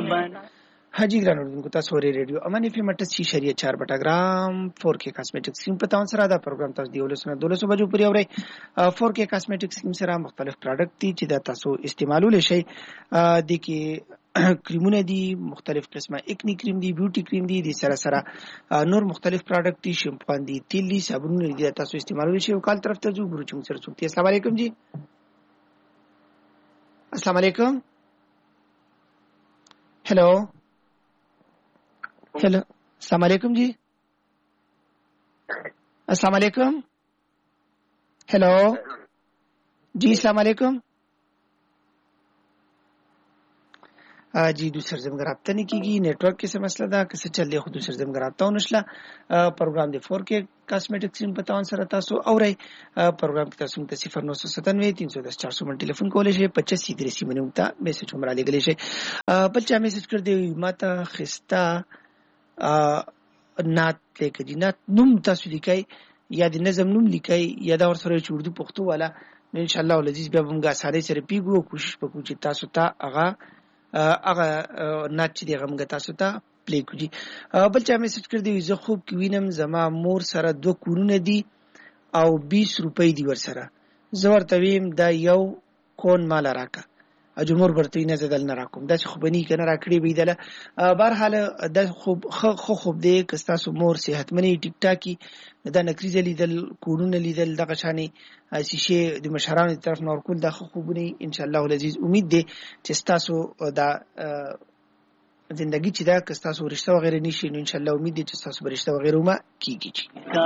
हाजी ګران اوردونکو تاسو ورې ریډیو امان اف ام 88.4 بټاګرام 4K کاسمیټک سکیم په تاون سره دا پروګرام تاسو دی ولسنه 200 بجو پورې اوري 4K کاسمیټک سکیم سره مختلف پروډکټ دي چې دا تاسو استعمالول شي د کې کریمونه دي مختلف قسمه اکنی کریم دي بیوټي کریم دي د سره سره نور مختلف پروډکټ دي شیمپو دي تیل دي صابون دي تاسو استعمالول شي وکال طرف ته جو ګروچو سره څوک السلام علیکم جی السلام علیکم hello hello अस्सलाम वालेकुम जी अस्सलाम वालेकुम हेलो जी अस्सलाम वालेकुम जी दूसर जम रब्ता नहीं की नेटवर्क के से मसला था कैसे चल रही दूसर जम रब्ता नशला प्रोग्राम दे 4K कॉस्मेटिक सिम बताओ सर तासो और प्रोग्राम की तस्वीर 0997 310 400 मन टेलीफोन कॉल है 25 सीधे सी मने उता मैसेज हमरा ले गले है बच्चा मैसेज कर दे माता खिस्ता नात लेके जी नात नूम तासु लिखाई या د نظم نوم لیکي یا دا ور سره چوردو پښتو والا ان شاء الله العزيز بیا موږ ساره سره پیګو کوشش وکړو چې تاسو ته هغه نات چې دغه موږ تاسو ته پلی کوجی بل چا میسج کړ دی زه خوب کې وینم زما مور سره 2 کورونه دي او 20 روپۍ دی ور سره زور تویم دا یو کون مال راکا اجمهور برته نه زدل نه راکوم دا خو بني کنه راکړي بيدله بهر حال د خوب دی کستا سو مور صحت منی ټیک ټاکی دا نکریز لیدل کورونه لیدل دغه شاني شیشه د مشرانو طرف نور کول د خوبونی ان شاء الله العزيز امید دی چې تاسو دا زندگی چې دا کستا سو رشتہ وغیرہ نشي ان شاء الله امید دی چې تاسو برشتہ وغیرہ ما کیږي